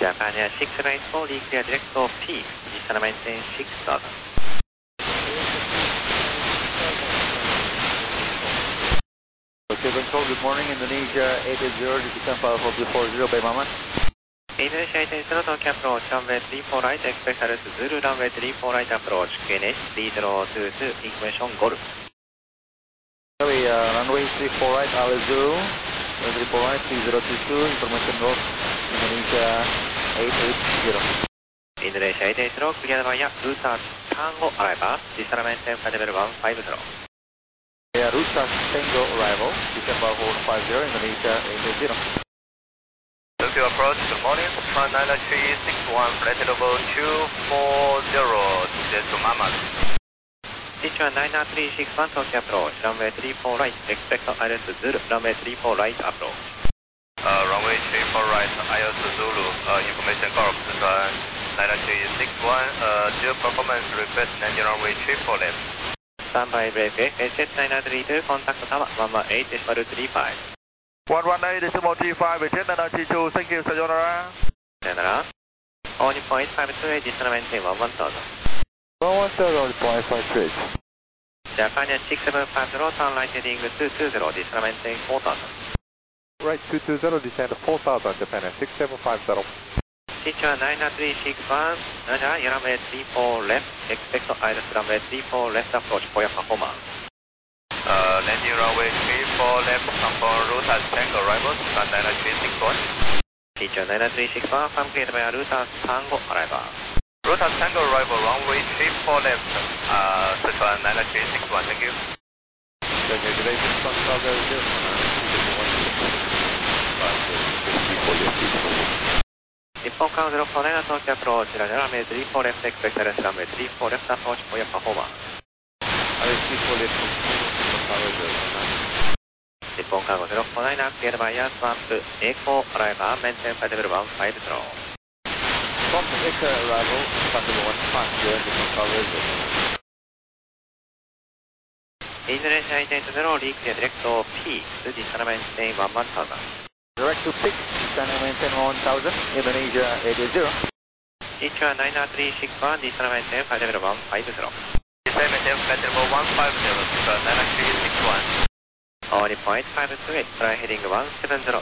Japan Air 674, clear direct to peak, descend and maintain 6000. Okay, control, good morning, Indonesia 880, descend power 440, Bay Mama. Indonesia 880, Tokyo approach, runway 34 right, expect to Zulu, runway 34 right approach, QNH 3022, information Golf. Sorry, runway 34 right, Zulu, runway 34 right, 3022, information Golf, Indonesia 880. Indonesia 880, clear via Ruta Tango arrival, descend and maintain flight level 150. Yeah, Ruta Tango arrival, descend power 450, Indonesia 880. Tokyo approach, good morning, Tran 93661, flight level 240, descend to Mamas. Sichuan 99361, Tokyo approach, runway 34 right, expect ILS Zulu, runway 34 right approach. Runway 34 right, ILS Zulu, information Golf, Sichuan 99361, due performance request, landing runway 34 left. Standby brake, HH932, contact tower 118.35. 118.35, agenda 92, thank you, Sayonara. Sayonara. On point 528, descend and maintain 1000. 110.53. Japan Air 6750, turn right heading 220, descend and maintain 4000. Right 220, descend 4000, Japan Air 6750. Sichuan 99361, Roger, runway 34 left, expect ILS runway 34 left approach for your performance. Landing runway 34 left, confirm Ruta Tango arrival, Tran 99361. Sichuan 99361, from cleared by Ruta Tango arrival. Ruta Tango arrival, runway 34 left, Sichuan 99361, thank you. Congratulations, Control 0. Nippon Count 049, Tokyo approach, runway 34 left, expect ILS runway 34 left approach for your performance. Nippon Cargo 049, cleared by air swamp, Echo arrival, maintain flight level 150. From Echo arrival, flight level 150, Nippon Cargo 0. Indonesia 880, clear direct to peak, descend and maintain 1000. Direct to peak, descend and maintain 1000, Indonesia 880. Sichuan 99361, descend and maintain flight level 150. Descend and maintain flight level 150, Sichuan 99361. On point 528, try heading 170.